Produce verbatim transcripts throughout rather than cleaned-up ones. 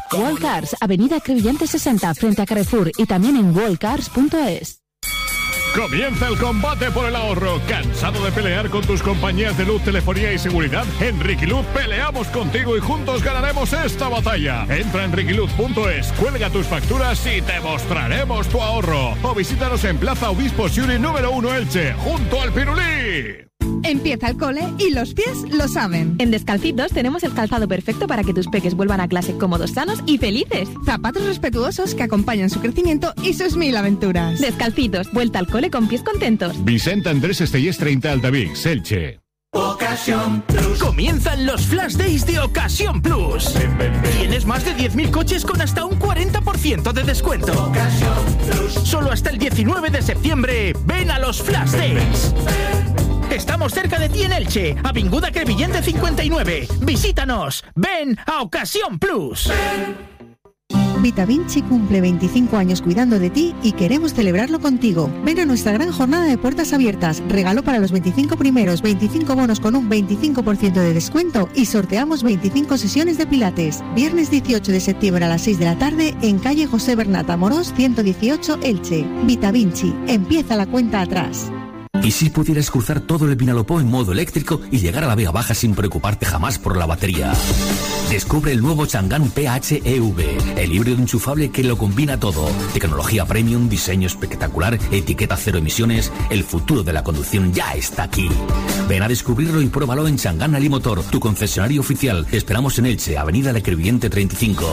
Wallcars, Avenida Crevillente sesenta, frente a Carrefour, y también en wallcars punto es. Comienza el combate por el ahorro. ¿Cansado de pelear con tus compañías de luz, telefonía y seguridad? En Riquiluz peleamos contigo y juntos ganaremos esta batalla. Entra en riquiluz punto es, cuelga tus facturas y te mostraremos tu ahorro. O visítanos en Plaza Obispo Siuri número uno Elche, junto al Pirulí. Empieza el cole y los pies lo saben. En Descalcitos tenemos el calzado perfecto para que tus peques vuelvan a clase cómodos, sanos y felices. Zapatos respetuosos que acompañan su crecimiento y sus mil aventuras. Descalcitos, vuelta al cole con pies contentos. Vicente Andrés Estellés treinta Altavix, Elche. Ocasión Plus. Comienzan los Flash Days de Ocasión Plus. Ven, ven, ven. Tienes más de diez mil coches con hasta un cuarenta por ciento de descuento. Ocasión Plus. Solo hasta el diecinueve de septiembre. Ven a los Flash Days. Ven, ven. Estamos cerca de ti en Elche, Avinguda Crevillente cincuenta y nueve. Visítanos. Ven a Ocasión Plus. Ven. Vita Vinci cumple veinticinco años cuidando de ti y queremos celebrarlo contigo. Ven a nuestra gran jornada de puertas abiertas. Regalo para los veinticinco primeros, veinticinco bonos con un veinticinco por ciento de descuento y sorteamos veinticinco sesiones de pilates. Viernes dieciocho de septiembre a las seis de la tarde en calle José Bernat Amorós ciento dieciocho Elche. Vita Vinci, empieza la cuenta atrás. ¿Y si pudieras cruzar todo el Vinalopó en modo eléctrico y llegar a la Vega Baja sin preocuparte jamás por la batería? Descubre el nuevo Chang'an P H E V, el híbrido enchufable que lo combina todo. Tecnología premium, diseño espectacular, etiqueta cero emisiones. El futuro de la conducción ya está aquí. Ven a descubrirlo y pruébalo en Chang'an Alimotor, tu concesionario oficial. Te esperamos en Elche, Avenida La Crevillente treinta y cinco.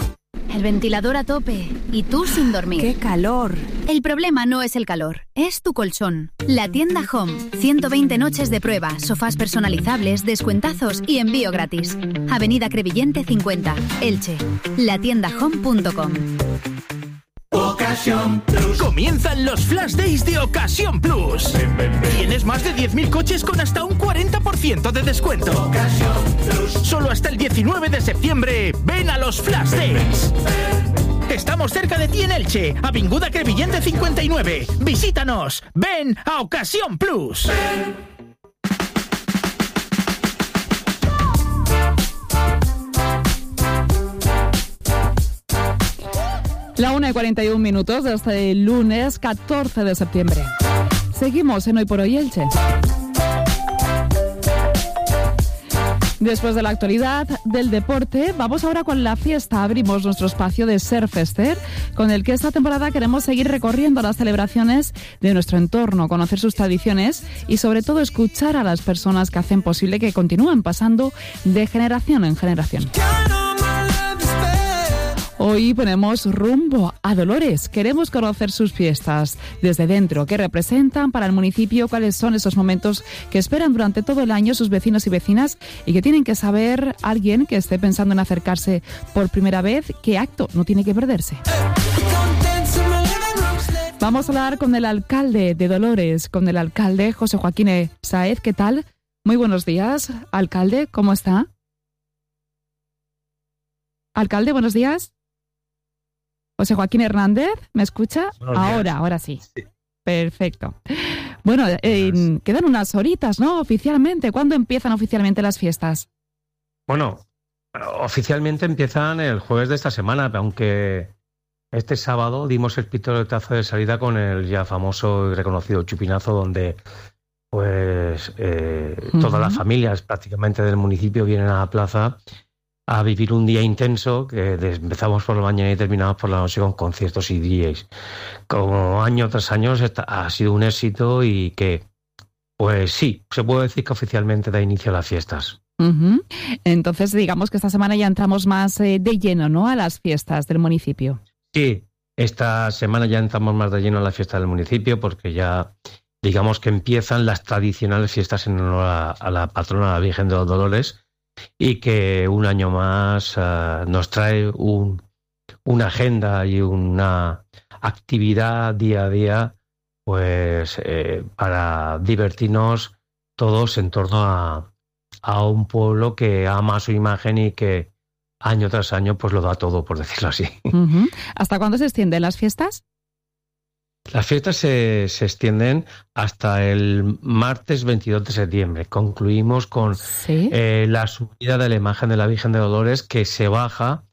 El ventilador a tope y tú sin dormir. ¡Qué calor! El problema no es el calor, es tu colchón. La tienda Home. ciento veinte noches de prueba, sofás personalizables, descuentazos y envío gratis. Avenida Crevillente cincuenta, Elche. la tienda home punto com. Ocasión Plus. Comienzan los Flash Days de Ocasión Plus. Ven, ven, ven. Tienes más de diez mil coches con hasta un cuarenta por ciento de descuento. Ocasión Plus. Solo hasta el diecinueve de septiembre. Ven a los Flash Days. Ven, ven. Estamos cerca de ti en Elche, Avinguda Crevillente cincuenta y nueve. Visítanos. Ven a Ocasión Plus. Ven. La una y cuarenta y un minutos de este lunes catorce de septiembre. Seguimos en Hoy por Hoy Elche. Después de la actualidad del deporte, vamos ahora con la fiesta. Abrimos nuestro espacio de Surfester, con el que esta temporada queremos seguir recorriendo las celebraciones de nuestro entorno, conocer sus tradiciones y sobre todo escuchar a las personas que hacen posible que continúen pasando de generación en generación. Hoy ponemos rumbo a Dolores. Queremos conocer sus fiestas desde dentro, qué representan para el municipio, cuáles son esos momentos que esperan durante todo el año sus vecinos y vecinas y que tienen que saber alguien que esté pensando en acercarse por primera vez, qué acto no tiene que perderse. Vamos a hablar con el alcalde de Dolores, con el alcalde José Joaquín Sáez. ¿Qué tal? Muy buenos días, alcalde, ¿cómo está? Alcalde, buenos días. José Joaquín Hernández, ¿me escucha? Ahora, ahora sí. sí. Perfecto. Bueno, eh, quedan unas horitas, ¿no? Oficialmente. ¿Cuándo empiezan oficialmente las fiestas? Bueno, oficialmente empiezan el jueves de esta semana, aunque este sábado dimos el pistoletazo de salida con el ya famoso y reconocido chupinazo, donde pues eh, uh-huh. todas las familias prácticamente del municipio vienen a la plaza a vivir un día intenso, que empezamos por la mañana y terminamos por la noche con conciertos y D Js. Como año tras año ha sido un éxito y que, pues sí, se puede decir que oficialmente da inicio a las fiestas. Uh-huh. Entonces, digamos que esta semana ya entramos más eh, de lleno, ¿no?, a las fiestas del municipio. Sí, esta semana ya entramos más de lleno a las fiestas del municipio porque ya, digamos que empiezan las tradicionales fiestas en honor a, a la patrona, la Virgen de los Dolores, y que un año más uh, nos trae un, una agenda y una actividad día a día, pues eh, para divertirnos todos en torno a, a un pueblo que ama su imagen y que año tras año pues lo da todo, por decirlo así. Uh-huh. ¿Hasta cuándo se extienden las fiestas? Las fiestas se, se extienden hasta el martes veintidós de septiembre. Concluimos con ¿Sí? eh, la subida de la imagen de la Virgen de Dolores, que se baja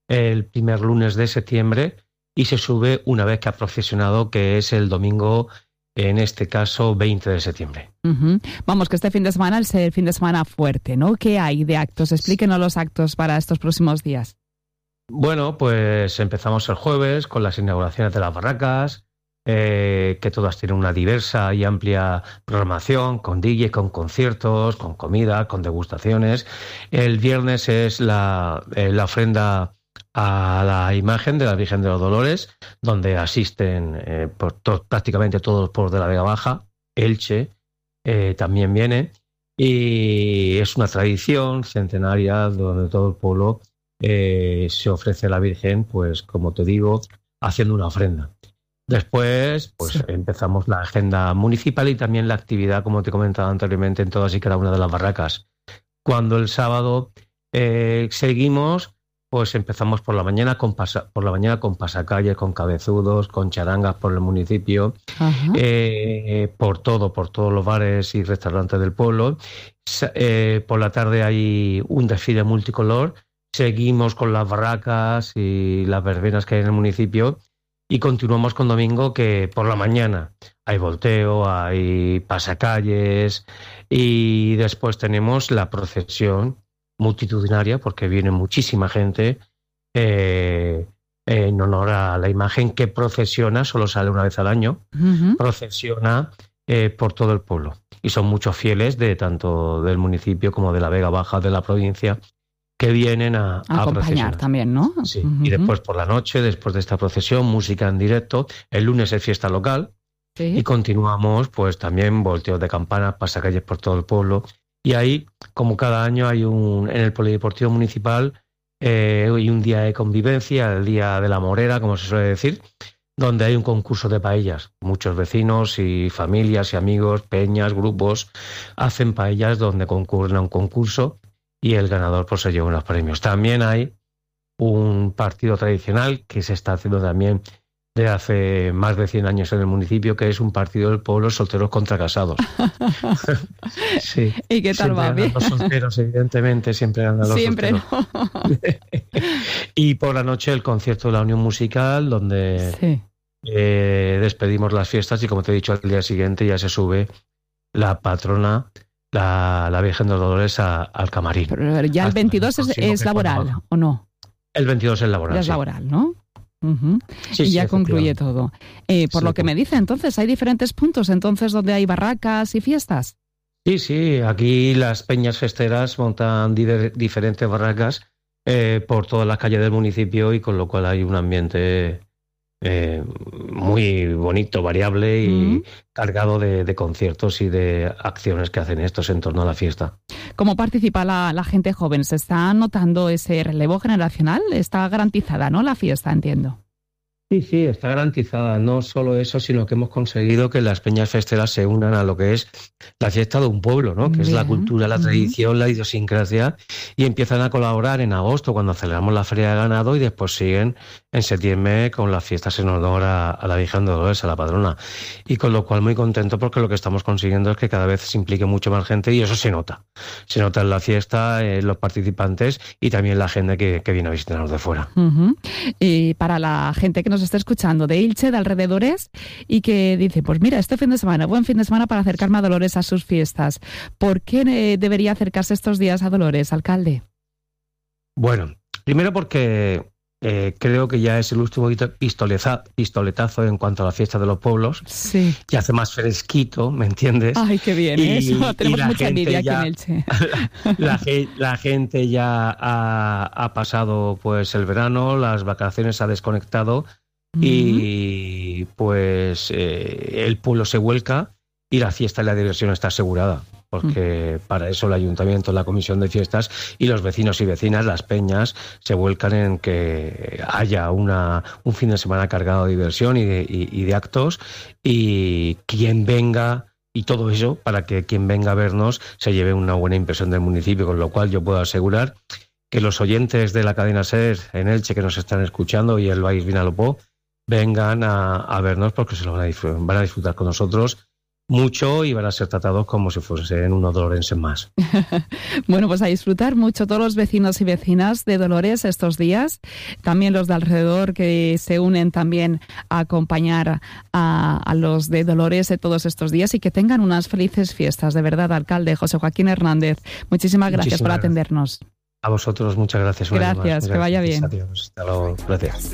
el primer lunes de septiembre y se sube una vez que ha procesionado, que es el domingo, en este caso veinte de septiembre. Uh-huh. Vamos, que este fin de semana es el fin de semana fuerte, ¿no? ¿Qué hay de actos? Explíquenos los actos para estos próximos días. Bueno, pues empezamos el jueves con las inauguraciones de las barracas, eh, que todas tienen una diversa y amplia programación, con D J, con conciertos, con comida, con degustaciones. El viernes es la, eh, la ofrenda a la imagen de la Virgen de los Dolores, donde asisten eh, por to- prácticamente todos los pueblos de la Vega Baja. Elche eh, también viene, y es una tradición centenaria donde todo el pueblo Eh, se ofrece a la Virgen, pues como te digo, haciendo una ofrenda. Después, pues sí. empezamos la agenda municipal y también la actividad, como te he comentado anteriormente, en todas y cada una de las barracas. Cuando el sábado eh, seguimos, pues empezamos por la mañana con pasa, por la mañana con pasacalles, con cabezudos, con charangas por el municipio, eh, por todo, por todos los bares y restaurantes del pueblo. Eh, por la tarde hay un desfile multicolor. Seguimos con las barracas y las verbenas que hay en el municipio y continuamos con domingo, que por la mañana hay volteo, hay pasacalles y después tenemos la procesión multitudinaria, porque viene muchísima gente eh, en honor a la imagen que procesiona, solo sale una vez al año, uh-huh. procesiona eh, por todo el pueblo. Y son muchos fieles de tanto del municipio como de la Vega Baja, de la provincia, que vienen a, a, a acompañar también, ¿no? Sí, uh-huh. Y después por la noche, después de esta procesión, música en directo. El lunes es fiesta local, ¿sí? Y continuamos pues también volteos de campanas, pasacalles por todo el pueblo. Y ahí, como cada año, hay un en el Polideportivo Municipal eh, hay un día de convivencia, el Día de la Morera, como se suele decir, donde hay un concurso de paellas. Muchos vecinos y familias y amigos, peñas, grupos, hacen paellas donde concurren a un concurso y el ganador pues se lleva unos premios. También hay un partido tradicional que se está haciendo también de hace más de cien años en el municipio, que es un partido del pueblo, solteros contra casados. Sí. ¿Y qué tal va? Bien. Los solteros, evidentemente, siempre ganan los siempre solteros. No. Y por la noche el concierto de la Unión Musical, donde sí. eh, despedimos las fiestas y, como te he dicho, al día siguiente ya se sube la patrona, La, la Virgen de los Dolores a, al camarín. Pero ya el veintidós es, es laboral, cuando... ¿o no? El veintidós es laboral, ya es sí. laboral, ¿no? Uh-huh. Sí, y sí, ya concluye todo. Eh, por sí, lo que me dice, entonces, hay diferentes puntos entonces donde hay barracas y fiestas. Sí, sí, aquí las peñas festeras montan di- diferentes barracas eh, por todas las calles del municipio, y con lo cual hay un ambiente Eh, muy bonito, variable y mm. cargado de, de conciertos y de acciones que hacen estos en torno a la fiesta. ¿Cómo participa la, la gente joven? ¿Se está notando ese relevo generacional? Está garantizada, ¿no?, la fiesta, entiendo. Sí, sí, está garantizada. No solo eso, sino que hemos conseguido que las peñas festeras se unan a lo que es la fiesta de un pueblo, ¿no? Que Bien. es la cultura, la tradición, uh-huh. la idiosincrasia, y empiezan a colaborar en agosto cuando celebramos la Feria de Ganado, y después siguen en septiembre con las fiestas en honor a, a la Virgen de Dolores, a la patrona. Y con lo cual muy contento, porque lo que estamos consiguiendo es que cada vez se implique mucho más gente, y eso se nota. Se nota en la fiesta, en los participantes y también la gente que, que viene a visitarnos de fuera. Uh-huh. Y para la gente que nos está escuchando de Elche, de alrededores, y que dice, pues mira, este fin de semana, buen fin de semana para acercarme a Dolores a sus fiestas. ¿Por qué eh, debería acercarse estos días a Dolores, alcalde? Bueno, primero porque eh, creo que ya es el último pistoleza, pistoletazo en cuanto a la fiesta de los pueblos. Sí. Ya hace más fresquito, ¿me entiendes? Ay, qué bien, y, eso. Tenemos mucha envidia ya, aquí en Elche. La, la, la gente ya ha, ha pasado pues el verano, las vacaciones, ha desconectado. Uh-huh. Y pues eh, el pueblo se vuelca y la fiesta y la diversión está asegurada, porque uh-huh. para eso el ayuntamiento, la comisión de fiestas y los vecinos y vecinas, las peñas, se vuelcan en que haya una, un fin de semana cargado de diversión y de, y, y de actos, y quien venga, y todo eso para que quien venga a vernos se lleve una buena impresión del municipio, con lo cual yo puedo asegurar que los oyentes de la cadena SER en Elche que nos están escuchando y el Baix Vinalopó vengan a, a vernos, porque se lo van a, disfrutar, van a disfrutar con nosotros mucho y van a ser tratados como si fuesen unos dolorenses más. Bueno, pues a disfrutar mucho todos los vecinos y vecinas de Dolores estos días, también los de alrededor que se unen también a acompañar a, a los de Dolores de todos estos días y que tengan unas felices fiestas, de verdad, alcalde José Joaquín Hernández. Muchísimas gracias Muchísimas por atendernos. A vosotros, muchas gracias. Gracias, que vaya bien. Adiós, hasta luego, gracias.